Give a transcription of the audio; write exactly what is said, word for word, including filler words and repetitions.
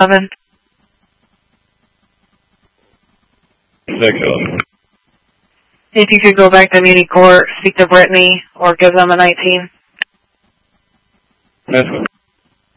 seven. six eleven. If you could go back to Muni Court, speak to Brittany, or give them a nineteen. That's good.